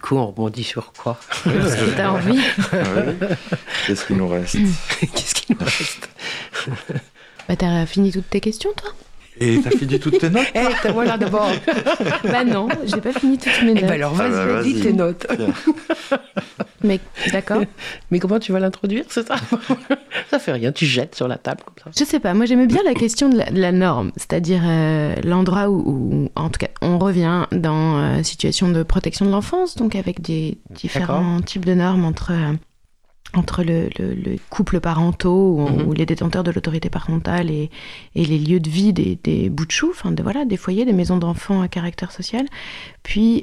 coup, on rebondit sur quoi? Si t'as envie. Qu'est-ce qu'il nous reste? Qu'est-ce qu'il nous reste? Bah, t'as fini toutes tes questions, toi? Et t'as fini toutes tes notes? Voilà d'abord. Bah non, j'ai pas fini toutes mes notes. Alors vas-y, dis tes notes. Mais d'accord. Mais comment tu vas l'introduire, c'est ça? Ça fait rien, tu jettes sur la table comme ça. Je sais pas, moi j'aimais bien la question de la norme, c'est-à-dire l'endroit où, en tout cas, on revient dans situation de protection de l'enfance, donc avec des différents types de normes entre le couple parentaux ou les détenteurs de l'autorité parentale et les lieux de vie des bouts de chou, des foyers, des maisons d'enfants à caractère social. Puis,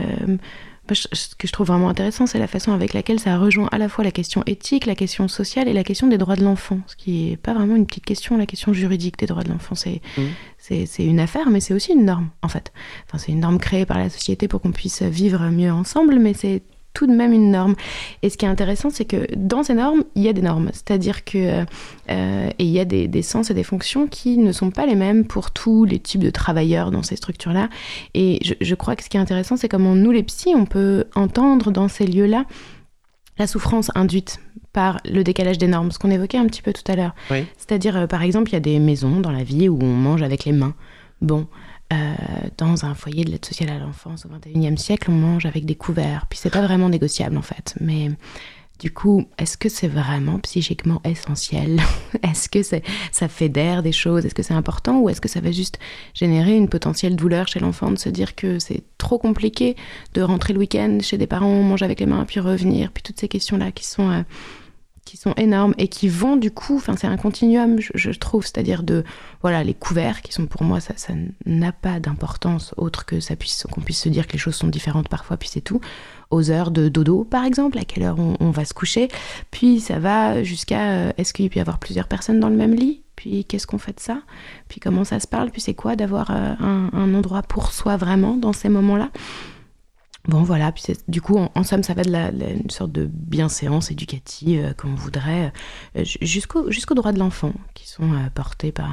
ce que je trouve vraiment intéressant, c'est la façon avec laquelle ça rejoint à la fois la question éthique, la question sociale et la question des droits de l'enfant. Ce qui n'est pas vraiment une petite question, la question juridique des droits de l'enfant. C'est une affaire, mais c'est aussi une norme, en fait. Enfin, c'est une norme créée par la société pour qu'on puisse vivre mieux ensemble, mais c'est tout de même une norme. Et ce qui est intéressant, c'est que dans ces normes, il y a des normes. C'est-à-dire que et il y a des sens et des fonctions qui ne sont pas les mêmes pour tous les types de travailleurs dans ces structures-là. Et je crois que ce qui est intéressant, c'est comment nous, les psys, on peut entendre dans ces lieux-là la souffrance induite par le décalage des normes, ce qu'on évoquait un petit peu tout à l'heure. Oui. C'est-à-dire, par exemple, il y a des maisons dans la vie où on mange avec les mains. Bon, dans un foyer de l'aide sociale à l'enfance au XXIe siècle, on mange avec des couverts. Puis c'est pas vraiment négociable en fait. Mais du coup, est-ce que c'est vraiment psychiquement essentiel? Est-ce que ça fédère des choses? Est-ce que c'est important? Ou est-ce que ça va juste générer une potentielle douleur chez l'enfant de se dire que c'est trop compliqué de rentrer le week-end chez des parents, manger avec les mains, puis revenir? Puis toutes ces questions-là qui sont énormes et qui vont du coup, c'est un continuum, je trouve, c'est-à-dire les couverts qui sont pour moi, ça n'a pas d'importance autre que qu'on puisse se dire que les choses sont différentes parfois, puis c'est tout, aux heures de dodo par exemple, à quelle heure on va se coucher, puis ça va jusqu'à est-ce qu'il peut y avoir plusieurs personnes dans le même lit, puis qu'est-ce qu'on fait de ça, puis comment ça se parle, puis c'est quoi d'avoir un endroit pour soi vraiment dans ces moments-là. Bon, voilà, puis du coup, en somme, ça va de une sorte de bienséance éducative, comme on voudrait, jusqu'aux droits de l'enfant, qui sont portés par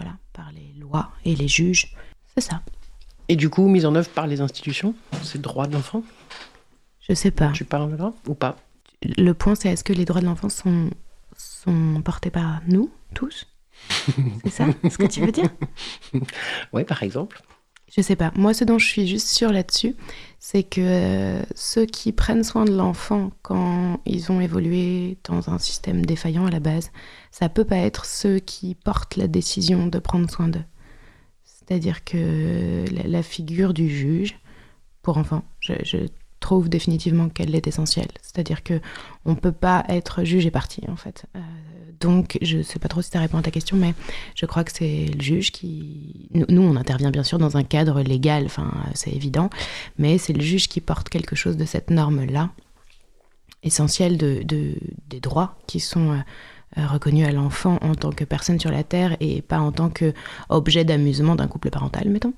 les lois et les juges. C'est ça. Et du coup, mise en œuvre par les institutions, ces droits de l'enfant? Je sais pas. Tu parles là ou pas? Le point, c'est est-ce que les droits de l'enfant sont portés par nous, tous? C'est ça ce que tu veux dire? Oui, par exemple. Je sais pas. Moi, ce dont je suis juste sûre là-dessus, c'est que ceux qui prennent soin de l'enfant quand ils ont évolué dans un système défaillant à la base, ça peut pas être ceux qui portent la décision de prendre soin d'eux. C'est-à-dire que la figure du juge pour enfants, je trouve définitivement qu'elle est essentielle. C'est-à-dire que on peut pas être juge et partie, en fait. Donc, je sais pas trop si ça répond à ta question, mais je crois que c'est le juge qui... Nous, on intervient bien sûr dans un cadre légal, c'est évident, mais c'est le juge qui porte quelque chose de cette norme-là, essentielle des droits qui sont reconnus à l'enfant en tant que personne sur la terre et pas en tant qu'objet d'amusement d'un couple parental, mettons.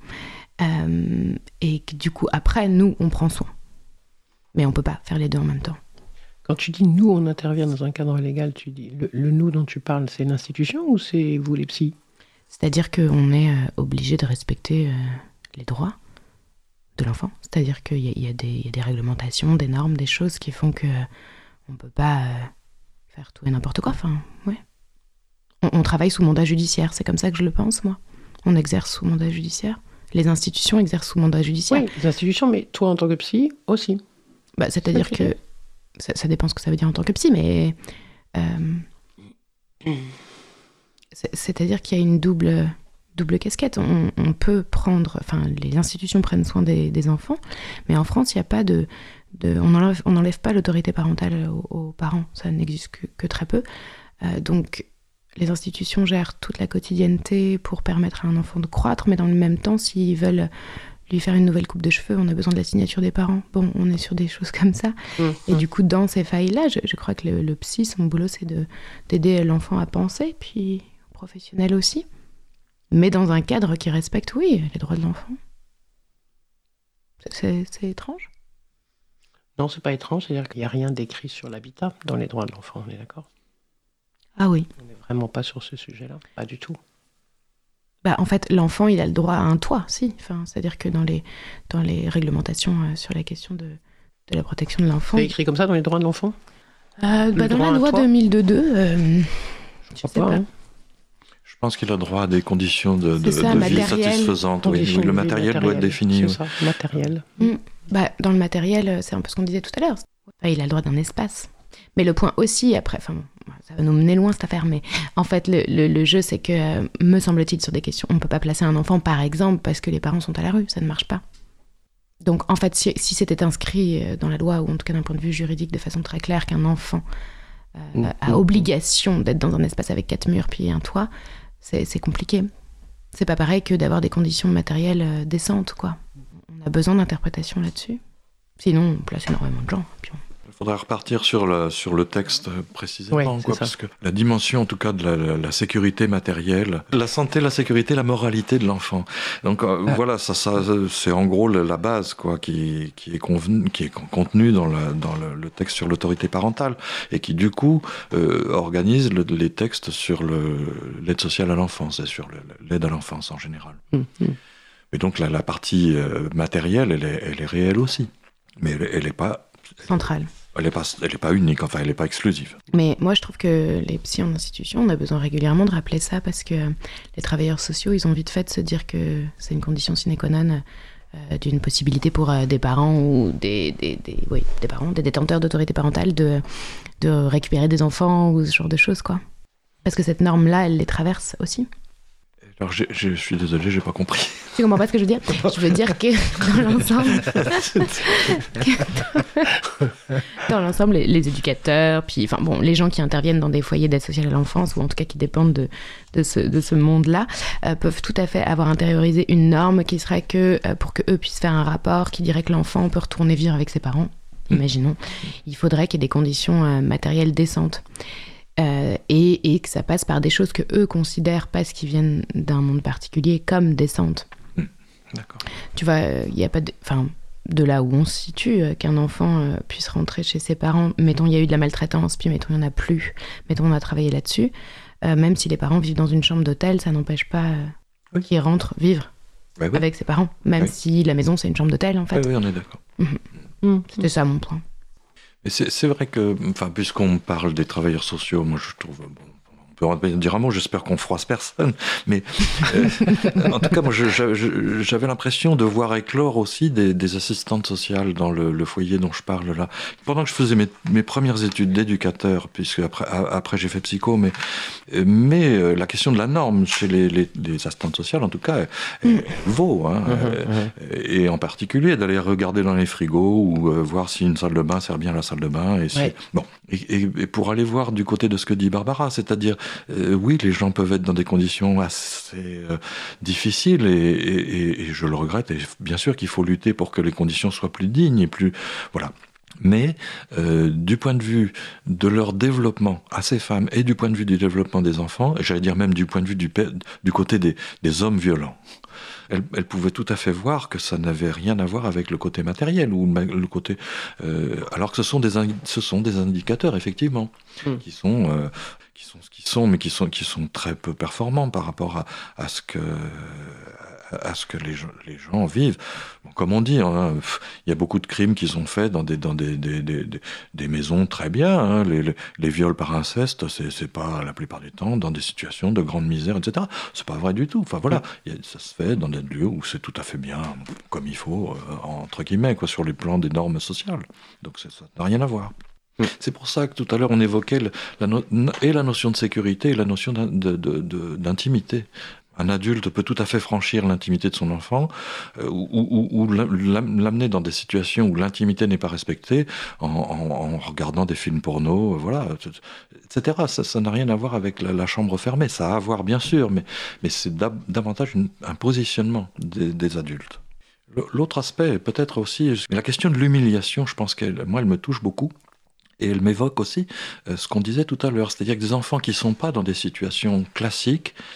Et que, du coup, après, nous, on prend soin. Mais on peut pas faire les deux en même temps. Quand tu dis « nous, on intervient dans un cadre légal », tu dis le « nous » dont tu parles, c'est l'institution ou c'est vous les psys? C'est-à-dire qu'on est obligé de respecter les droits de l'enfant. C'est-à-dire qu'il y a des réglementations, des normes, des choses qui font qu'on ne peut pas faire tout et n'importe quoi. Ouais. On travaille sous mandat judiciaire, c'est comme ça que je le pense, moi. On exerce sous mandat judiciaire. Les institutions exercent sous mandat judiciaire. Oui, les institutions, mais toi en tant que psy aussi. C'est-à-dire que... Ça dépend ce que ça veut dire en tant que psy, mais... c'est-à-dire qu'il y a une double casquette. On peut prendre... les institutions prennent soin des enfants, mais en France, il n'y a pas on n'enlève pas l'autorité parentale aux parents. Ça n'existe que très peu. Donc, les institutions gèrent toute la quotidienneté pour permettre à un enfant de croître, mais dans le même temps, s'ils veulent lui faire une nouvelle coupe de cheveux, on a besoin de la signature des parents. Bon, on est sur des choses comme ça. Et du coup, dans ces failles-là, je crois que le psy, son boulot, c'est d'aider l'enfant à penser, puis le professionnel aussi. Mais dans un cadre qui respecte, oui, les droits de l'enfant. C'est étrange? Non, c'est pas étrange, c'est-à-dire qu'il n'y a rien d'écrit sur l'habitat dans les droits de l'enfant, on est d'accord? Ah oui. On n'est vraiment pas sur ce sujet-là, pas du tout. En fait, l'enfant, il a le droit à un toit, si. C'est-à-dire que dans les réglementations sur la question de de la protection de l'enfant. C'est écrit comme ça dans les droits de l'enfant ? Dans la loi 2002, je sais pas. Je pense qu'il a droit à des conditions de vie satisfaisantes. Oui. Le matériel doit être défini. C'est ça, matériel. Dans le matériel, c'est un peu ce qu'on disait tout à l'heure. Il a le droit d'un espace. Mais le point aussi, après, ça va nous mener loin cette affaire, mais en fait, le jeu, c'est que, me semble-t-il, sur des questions, on ne peut pas placer un enfant, par exemple, parce que les parents sont à la rue, ça ne marche pas. Donc, en fait, si c'était inscrit dans la loi, ou en tout cas d'un point de vue juridique, de façon très claire, qu'un enfant a obligation d'être dans un espace avec 4 murs, puis un toit, c'est compliqué. C'est pas pareil que d'avoir des conditions matérielles décentes, quoi. On a besoin d'interprétation là-dessus. Sinon, on place énormément de gens. Il faudrait repartir sur le texte précisément, parce que la dimension, en tout cas, de la sécurité matérielle, la santé, la sécurité, la moralité de l'enfant. Donc voilà, ça c'est en gros la base, quoi, qui est contenue dans le texte sur l'autorité parentale et qui du coup organise les textes sur l'aide sociale à l'enfance et sur l'aide à l'enfance en général. Et donc la partie matérielle, elle est réelle aussi, mais elle n'est pas centrale. Elle n'est pas unique, enfin elle n'est pas exclusive. Mais moi je trouve que les psys en institution, on a besoin régulièrement de rappeler ça parce que les travailleurs sociaux, ils ont vite fait de se dire que c'est une condition sine qua non d'une possibilité pour des parents ou des parents, des détenteurs d'autorité parentale de récupérer des enfants ou ce genre de choses, quoi. Parce que cette norme-là, elle les traverse aussi. Alors je suis désolé, j'ai pas compris. Tu comprends pas ce que je veux dire ? Je veux dire que dans l'ensemble, les éducateurs, puis les gens qui interviennent dans des foyers d'aide sociale à l'enfance, ou en tout cas qui dépendent de ce monde-là, peuvent tout à fait avoir intériorisé une norme qui serait que pour qu'eux puissent faire un rapport qui dirait que l'enfant peut retourner vivre avec ses parents, imaginons, il faudrait qu'il y ait des conditions matérielles décentes. Et que ça passe par des choses que eux considèrent, parce qu'ils viennent d'un monde particulier, comme décentes. D'accord. Tu vois, il n'y a pas de là où on se situe, qu'un enfant puisse rentrer chez ses parents, mettons il y a eu de la maltraitance, puis mettons il n'y en a plus, mettons on a travaillé là-dessus, même si les parents vivent dans une chambre d'hôtel, ça n'empêche pas qu'ils rentrent vivre avec ses parents, même si la maison c'est une chambre d'hôtel en fait. Oui, on est d'accord. C'était ça mon point. Mais c'est vrai que, puisqu'on parle des travailleurs sociaux, moi je trouve, on peut dire un mot, j'espère qu'on froisse personne, mais en tout cas, moi j'avais l'impression de voir éclore aussi des assistantes sociales dans le foyer dont je parle là. Pendant que je faisais mes premières études d'éducateur, puisque après j'ai fait psycho, mais la question de la norme chez les assistantes sociales, en tout cas, elle vaut, et en particulier d'aller regarder dans les frigos ou voir si une salle de bain sert bien la salle de bain. Et pour aller voir du côté de ce que dit Barbara, c'est-à-dire oui, les gens peuvent être dans des conditions assez difficiles et je le regrette. Et bien sûr qu'il faut lutter pour que les conditions soient plus dignes et plus voilà. Mais du point de vue de leur développement à ces femmes et du point de vue du développement des enfants, et j'allais dire même du point de vue du côté des hommes violents, elle pouvait tout à fait voir que ça n'avait rien à voir avec le côté matériel ou le côté alors que ce sont des indicateurs effectivement qui sont ce qu'ils sont, mais qui sont très peu performants par rapport à ce que les gens vivent. Bon, comme on dit, il y a beaucoup de crimes qui sont faits dans des maisons très bien. Les viols par inceste, c'est pas la plupart du temps dans des situations de grande misère, etc. C'est pas vrai du tout. Enfin voilà, ça se fait dans des lieux où c'est tout à fait bien, comme il faut, entre guillemets, quoi, sur les plans des normes sociales. Donc ça n'a rien à voir. C'est pour ça que tout à l'heure on évoquait la notion de sécurité et la notion d'intimité. Un adulte peut tout à fait franchir l'intimité de son enfant ou l'amener dans des situations où l'intimité n'est pas respectée en regardant des films porno, voilà, etc. Ça n'a rien à voir avec la chambre fermée. Ça a à voir bien sûr, mais c'est davantage un positionnement des adultes. L'autre aspect, peut-être aussi, la question de l'humiliation, je pense elle me touche beaucoup. Et elle m'évoque aussi ce qu'on disait tout à l'heure, c'est-à-dire que des enfants qui ne sont pas dans des situations classiques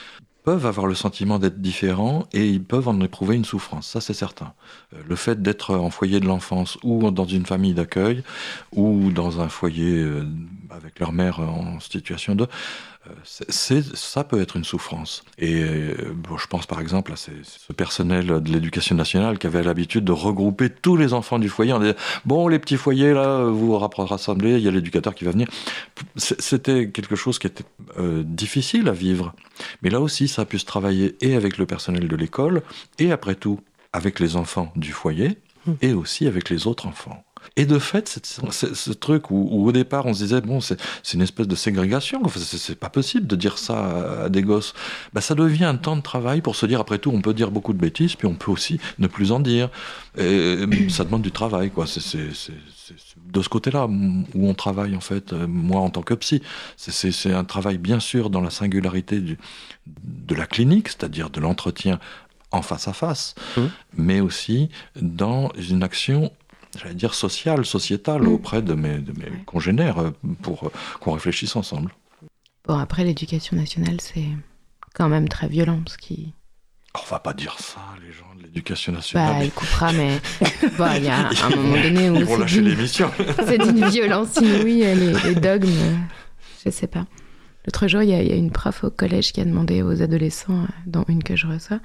peuvent avoir le sentiment d'être différents et ils peuvent en éprouver une souffrance, ça c'est certain. Le fait d'être en foyer de l'enfance ou dans une famille d'accueil ou dans un foyer avec leur mère en situation de... ça peut être une souffrance. Et je pense par exemple à ce personnel de l'éducation nationale qui avait l'habitude de regrouper tous les enfants du foyer en disant « Bon, les petits foyers, là, vous vous rassemblez, il y a l'éducateur qui va venir. » C'était quelque chose qui était difficile à vivre. Mais là aussi, ça a pu se travailler et avec le personnel de l'école, et après tout, avec les enfants du foyer, et aussi avec les autres enfants. Et de fait, ce truc où au départ on se disait bon, c'est une espèce de ségrégation, enfin, c'est pas possible de dire ça à des gosses. Ça devient un temps de travail pour se dire après tout, on peut dire beaucoup de bêtises, puis on peut aussi ne plus en dire. Et ça demande du travail, quoi. C'est de ce côté-là où on travaille en fait. Moi, en tant que psy, c'est un travail bien sûr dans la singularité de la clinique, c'est-à-dire de l'entretien en face à face, mais aussi dans une action, j'allais dire sociétale auprès de mes congénères pour qu'on réfléchisse ensemble. Bon, après, l'éducation nationale, c'est quand même très violent, ce qui... On va pas dire ça, les gens de l'éducation nationale. Il coupera, mais il y a un moment donné où... Ils vont lâcher l'émission. C'est d'une violence inouïe, les dogmes, je sais pas. L'autre jour, il y a une prof au collège qui a demandé aux adolescents, dont une que je reçois,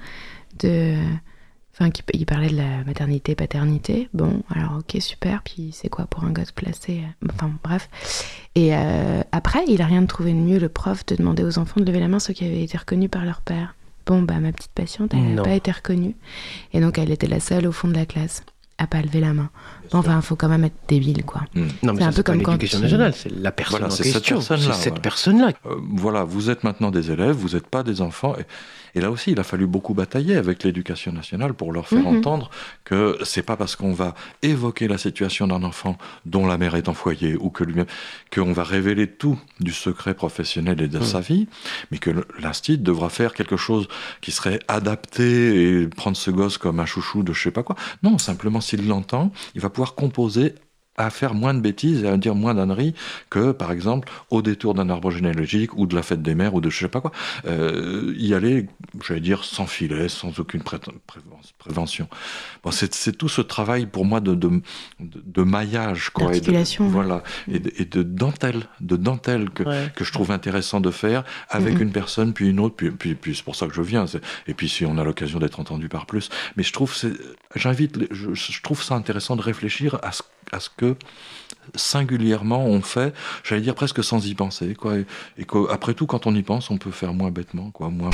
il parlait de la maternité, paternité. Bon, alors ok, super. Puis c'est quoi pour un gosse placé? Enfin, bref. Et après, il a rien de trouvé de mieux, le prof, de demander aux enfants de lever la main ceux qui avaient été reconnus par leur père. Bon, ma petite patiente, elle n'a pas été reconnue. Et donc, elle était la seule au fond de la classe à pas lever la main. Bon, enfin, il faut quand même être débile, quoi. Non, mais c'est un peu comme quand l'éducation nationale, c'est la personne en question. C'est cette personne-là. Voilà, vous êtes maintenant des élèves, vous n'êtes pas des enfants. Et là aussi, il a fallu beaucoup batailler avec l'éducation nationale pour leur faire entendre que c'est pas parce qu'on va évoquer la situation d'un enfant dont la mère est en foyer ou que lui-même, qu'on va révéler tout du secret professionnel et de sa vie, mais que l'instit devra faire quelque chose qui serait adapté et prendre ce gosse comme un chouchou de je sais pas quoi. Non, simplement s'il l'entend, il va pouvoir composer à faire moins de bêtises et à dire moins d'âneries que, par exemple, au détour d'un arbre généalogique ou de la fête des mères ou de je sais pas quoi, y aller, j'allais dire, sans filet, sans aucune prévention. Bon, c'est tout ce travail, pour moi, de maillage, quoi. D'articulation. Voilà. Et de dentelle que je trouve intéressant de faire avec une personne, puis une autre, puis c'est pour ça que je viens. Et puis si on a l'occasion d'être entendu par plus. Mais je trouve ça intéressant de réfléchir à ce que singulièrement on fait, j'allais dire presque sans y penser, quoi, et qu'après tout, quand on y pense, on peut faire moins bêtement, quoi, moins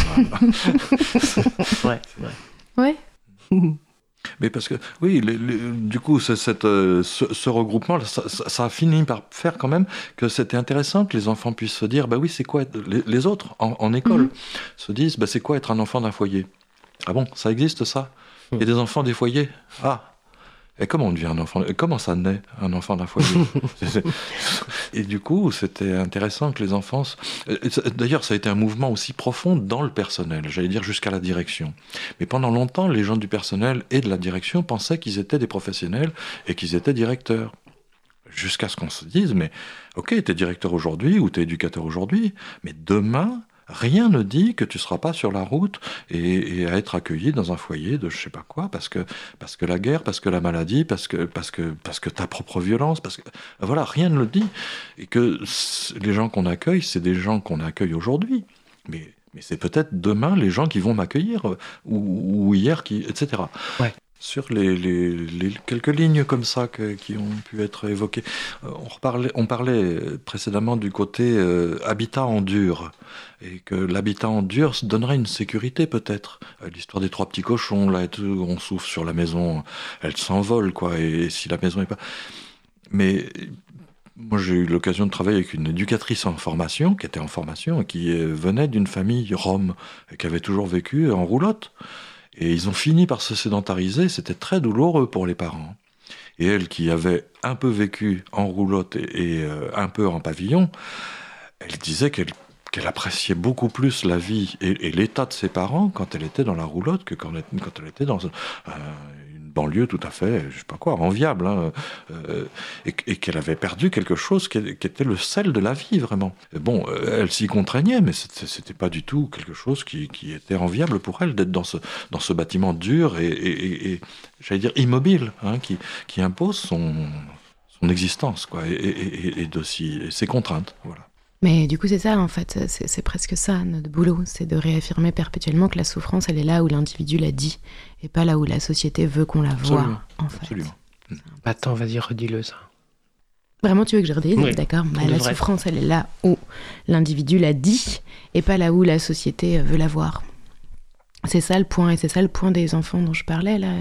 mal. Ouais. Mais parce que, oui, du coup, ce regroupement, ça a fini par faire quand même que c'était intéressant que les enfants puissent se dire, oui, c'est quoi les autres en école se disent, c'est quoi être un enfant d'un foyer? Ah bon, ça existe ça? Il y a des enfants des foyers? Ah. Et comment on devient un enfant? Comment ça naît, un enfant d'un foyer? Et du coup, c'était intéressant que les enfants... D'ailleurs, ça a été un mouvement aussi profond dans le personnel, j'allais dire jusqu'à la direction. Mais pendant longtemps, les gens du personnel et de la direction pensaient qu'ils étaient des professionnels et qu'ils étaient directeurs. Jusqu'à ce qu'on se dise, mais ok, t'es directeur aujourd'hui ou t'es éducateur aujourd'hui, mais demain... Rien ne dit que tu ne seras pas sur la route et à être accueilli dans un foyer de je sais pas quoi, parce que la guerre, parce que la maladie, parce que ta propre violence, voilà, rien ne le dit. Et que les gens qu'on accueille, c'est des gens qu'on accueille aujourd'hui. Mais c'est peut-être demain les gens qui vont m'accueillir, ou hier, etc. Ouais. Sur les quelques lignes comme ça qui ont pu être évoquées. On parlait précédemment du côté habitat en dur, et que l'habitat en dur donnerait une sécurité peut-être. L'histoire des 3 petits cochons, là, et tout, on souffle sur la maison, elle s'envole, quoi, et si la maison n'est pas... Mais... Moi, j'ai eu l'occasion de travailler avec une éducatrice en formation, qui était en formation, et qui venait d'une famille rome, et qui avait toujours vécu en roulotte. Et ils ont fini par se sédentariser, c'était très douloureux pour les parents. Et elle, qui avait un peu vécu en roulotte et un peu en pavillon, elle disait qu'elle appréciait beaucoup plus la vie et l'état de ses parents quand elle était dans la roulotte que quand elle était dans une banlieue tout à fait, je sais pas quoi, enviable, hein, et qu'elle avait perdu quelque chose qui était le sel de la vie, vraiment. Bon, elle s'y contraignait, mais c'était pas du tout quelque chose qui était enviable pour elle d'être dans ce bâtiment dur et j'allais dire immobile, hein, qui impose son existence, quoi, et ses contraintes, voilà. Mais du coup, c'est ça, en fait, c'est presque ça, notre boulot, c'est de réaffirmer perpétuellement que la souffrance, elle est là où l'individu l'a dit, et pas là où la société veut qu'on la voie, en fait. Absolument. Attends, vas-y, redis-le ça. Vraiment, tu veux que je redise ? Oui. D'accord. La souffrance, elle est là où l'individu l'a dit, et pas là où la société veut la voir. C'est ça le point, et c'est ça le point des enfants dont je parlais, là,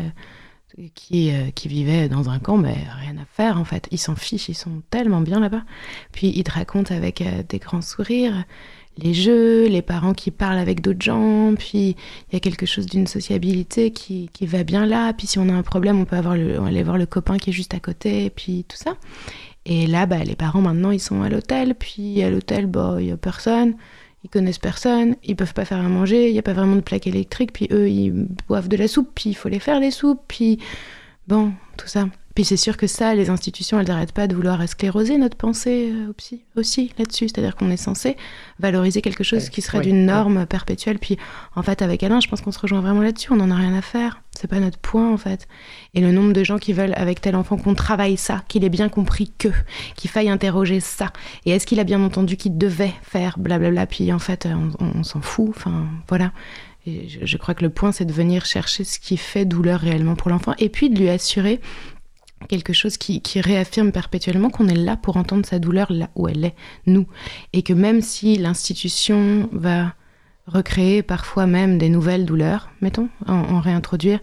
qui vivaient dans un camp, mais rien à faire en fait. Ils s'en fichent, ils sont tellement bien là-bas. Puis ils te racontent avec des grands sourires les jeux, les parents qui parlent avec d'autres gens, puis il y a quelque chose d'une sociabilité qui va bien là. Puis si on a un problème, on peut aller voir le copain qui est juste à côté, puis tout ça. Et là, les parents maintenant, ils sont à l'hôtel, puis à l'hôtel, il n'y a personne. Ils connaissent personne, ils peuvent pas faire à manger, il n'y a pas vraiment de plaque électrique, puis eux, ils boivent de la soupe, puis il faut les faire les soupes, puis bon, tout ça. Puis c'est sûr que ça, les institutions, elles n'arrêtent pas de vouloir scléroser notre pensée aussi là-dessus. C'est-à-dire qu'on est censé valoriser quelque chose qui serait d'une norme perpétuelle. Puis en fait, avec Alain, je pense qu'on se rejoint vraiment là-dessus. On n'en a rien à faire. C'est pas notre point, en fait. Et le nombre de gens qui veulent, avec tel enfant, qu'on travaille ça, qu'il ait bien compris qu'il faille interroger ça. Et est-ce qu'il a bien entendu qu'il devait faire blablabla. Puis en fait, on s'en fout. Enfin, voilà. Et je crois que le point, c'est de venir chercher ce qui fait douleur réellement pour l'enfant. Et puis de lui assurer quelque chose qui réaffirme perpétuellement qu'on est là pour entendre sa douleur là où elle est, nous. Et que même si l'institution va recréer parfois même des nouvelles douleurs, mettons, en réintroduire,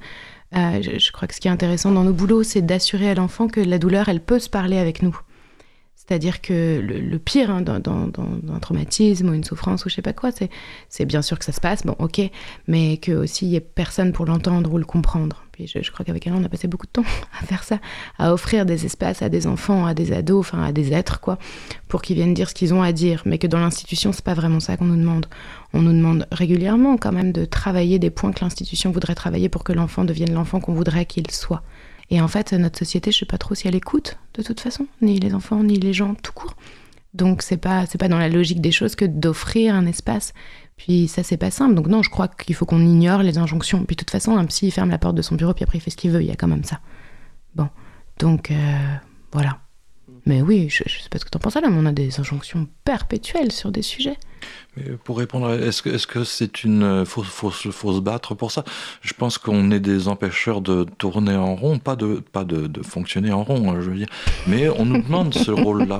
je crois que ce qui est intéressant dans nos boulots, c'est d'assurer à l'enfant que la douleur, elle peut se parler avec nous. C'est-à-dire que le pire dans un traumatisme ou une souffrance ou je sais pas quoi, c'est bien sûr que ça se passe, bon ok, mais qu'il n'y ait personne pour l'entendre ou le comprendre. Puis je crois qu'avec Alain, on a passé beaucoup de temps à faire ça, à offrir des espaces à des enfants, à des ados, enfin à des êtres, quoi, pour qu'ils viennent dire ce qu'ils ont à dire. Mais que dans l'institution, c'est pas vraiment ça qu'on nous demande. On nous demande régulièrement quand même de travailler des points que l'institution voudrait travailler pour que l'enfant devienne l'enfant qu'on voudrait qu'il soit. Et en fait, notre société, je sais pas trop si elle écoute, de toute façon, ni les enfants, ni les gens tout court. Donc c'est pas dans la logique des choses que d'offrir un espace. Puis ça, c'est pas simple. Donc non, je crois qu'il faut qu'on ignore les injonctions. Puis de toute façon, un psy, il ferme la porte de son bureau, puis après, il fait ce qu'il veut. Il y a quand même ça. Bon, donc voilà. Mais oui, je sais pas ce que t'en penses là, mais on a des injonctions perpétuelles sur des sujets. Mais pour répondre, est-ce que c'est faut se battre pour ça ? Je pense qu'on est des empêcheurs de tourner en rond, pas de fonctionner en rond, hein, je veux dire. Mais on nous demande ce rôle-là,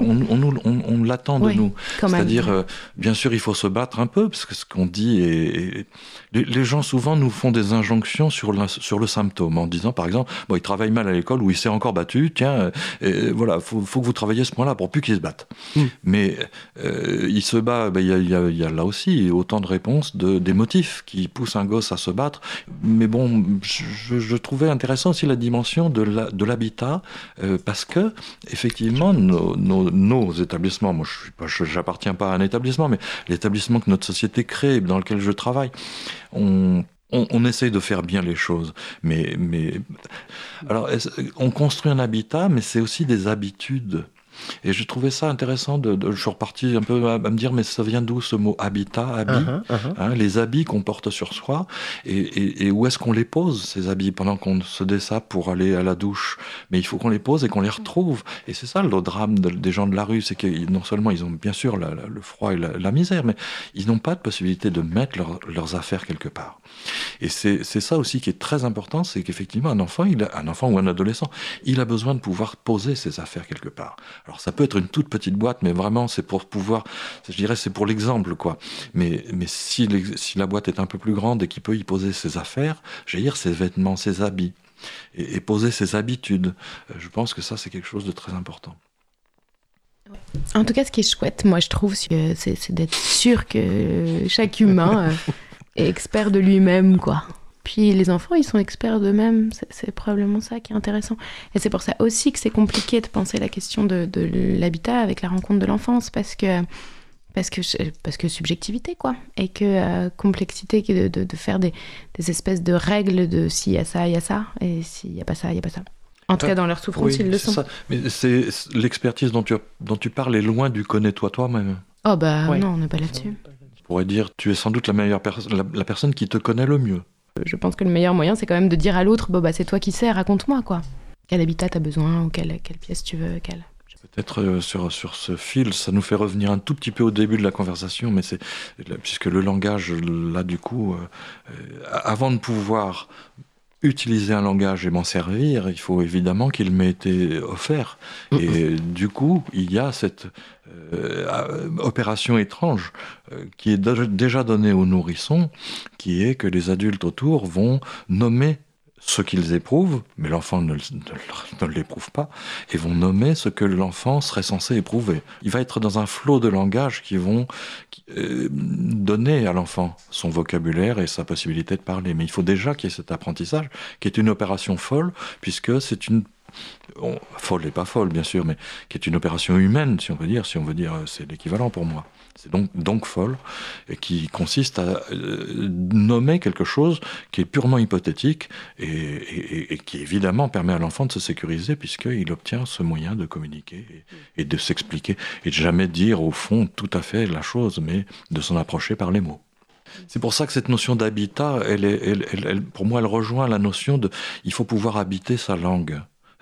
on l'attend de nous. C'est-à-dire, bien sûr, il faut se battre un peu, parce que ce qu'on dit les gens souvent nous font des injonctions sur le symptôme, en disant, par exemple, il travaille mal à l'école ou il s'est encore battu, tiens, voilà, faut que vous travailliez ce point-là pour plus qu'il se batte. Mais il se bat, il y a là aussi autant de réponses, des motifs qui poussent un gosse à se battre. Mais bon, je trouvais intéressant aussi la dimension de l'habitat, parce que effectivement, nos établissements, moi j'appartiens pas à un établissement, mais l'établissement que notre société crée, dans lequel je travaille, on essaye de faire bien les choses, mais alors on construit un habitat, mais c'est aussi des habitudes. Et je trouvais ça intéressant, je suis reparti un peu à me dire, mais ça vient d'où ce mot habitat, habit, les habits qu'on porte sur soi, et où est-ce qu'on les pose, ces habits, pendant qu'on se dessape pour aller à la douche. Mais il faut qu'on les pose et qu'on les retrouve. Et c'est ça le drame des gens de la rue, c'est que non seulement ils ont bien sûr le froid et la misère, mais ils n'ont pas de possibilité de mettre leurs affaires quelque part. Et c'est ça aussi qui est très important, c'est qu'effectivement un enfant ou un adolescent, il a besoin de pouvoir poser ses affaires quelque part. Alors ça peut être une toute petite boîte, mais vraiment c'est pour pouvoir, je dirais c'est pour l'exemple quoi. Mais si la boîte est un peu plus grande et qu'il peut y poser ses affaires, j'allais dire ses vêtements, ses habits, et poser ses habitudes, je pense que ça c'est quelque chose de très important. En tout cas, ce qui est chouette, moi je trouve, c'est d'être sûr que chaque humain est expert de lui-même, quoi. Puis les enfants, ils sont experts d'eux-mêmes, c'est probablement ça qui est intéressant. Et c'est pour ça aussi que c'est compliqué de penser la question de l'habitat avec la rencontre de l'enfance, parce que Parce que subjectivité, quoi. Et que complexité de faire des espèces de règles de s'il y a ça, il y a ça. Et s'il n'y a pas ça, il n'y a pas ça. En tout cas, dans leur souffrance, ils le sont. Ça. Mais l'expertise dont tu parles est loin du connais-toi toi-même. Oh non, on n'est pas là-dessus. Je pourrais dire, tu es sans doute la personne qui te connaît le mieux. Je pense que le meilleur moyen, c'est quand même de dire à l'autre, c'est toi qui sais, raconte-moi, quoi. Quel habitat t'as besoin, ou quelle pièce tu veux, Peut-être sur ce fil, ça nous fait revenir un tout petit peu au début de la conversation, mais puisque le langage, là, du coup, avant de pouvoir utiliser un langage et m'en servir, il faut évidemment qu'il m'ait été offert. Et du coup, il y a cette opération étrange qui est déjà donnée aux nourrissons, qui est que les adultes autour vont nommer ce qu'ils éprouvent, mais l'enfant ne l'éprouve pas, et vont nommer ce que l'enfant serait censé éprouver. Il va être dans un flot de langage qui vont donner à l'enfant son vocabulaire et sa possibilité de parler. Mais il faut déjà qu'il y ait cet apprentissage, qui est une opération folle, puisque c'est une... folle et pas folle, bien sûr, mais qui est une opération humaine, si on veut dire, c'est l'équivalent pour moi. C'est donc folle, et qui consiste à nommer quelque chose qui est purement hypothétique et qui évidemment permet à l'enfant de se sécuriser puisqu'il obtient ce moyen de communiquer et de s'expliquer et de jamais dire au fond tout à fait la chose, mais de s'en approcher par les mots. C'est pour ça que cette notion d'habitat, pour moi, elle rejoint la notion de il faut pouvoir habiter sa langue.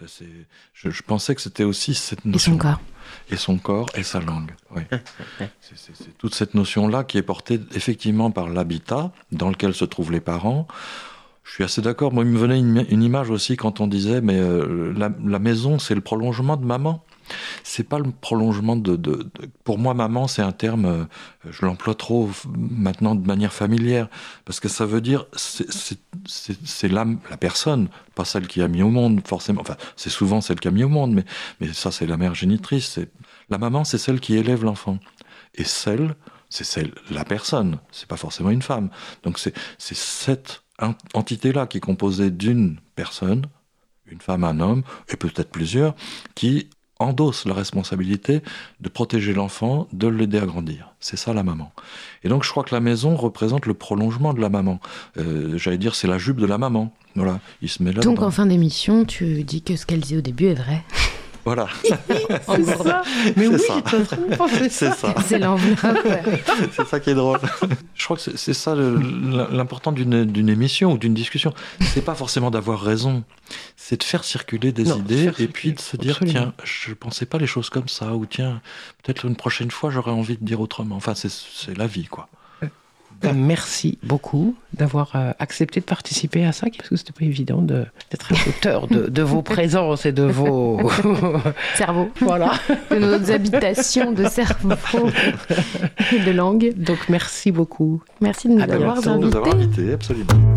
Je pensais que c'était aussi cette notion. Et son corps. Et son corps et sa langue. Oui. C'est toute cette notion-là qui est portée effectivement par l'habitat dans lequel se trouvent les parents. Je suis assez d'accord. Moi, il me venait une image aussi quand on disait mais la maison, c'est le prolongement de maman. C'est pas le prolongement pour moi, maman, c'est un terme, je l'emploie trop maintenant de manière familière, parce que ça veut dire, c'est la personne, pas celle qui a mis au monde, forcément. Enfin, c'est souvent celle qui a mis au monde, mais ça, c'est la mère génitrice. La maman, c'est celle qui élève l'enfant. Et c'est la personne, c'est pas forcément une femme. Donc c'est cette entité-là qui est composée d'une personne, une femme, un homme, et peut-être plusieurs, qui endosse la responsabilité de protéger l'enfant, de l'aider à grandir. C'est ça la maman. Et donc je crois que la maison représente le prolongement de la maman. J'allais dire c'est la jupe de la maman. Voilà, il se met là. Donc en fin d'émission, tu dis que ce qu'elle disait au début est vrai. Voilà. C'est ça. Mais oui, tu as vraiment pensé ça. C'est ça. C'est l'enveloppe. C'est ça qui est drôle. Je crois que c'est ça l'important d'une émission ou d'une discussion. C'est pas forcément d'avoir raison. C'est de faire circuler des idées et puis de se dire tiens, je pensais pas les choses comme ça, ou tiens, peut-être une prochaine fois j'aurais envie de dire autrement. Enfin, c'est la vie, quoi. Merci beaucoup d'avoir accepté de participer à ça, parce que c'était pas évident d'être à l'auteur de vos présences et de vos cerveaux. Voilà. De nos habitations de cerveau et de langue. Donc merci beaucoup. Merci de nous avoir invités. Absolument.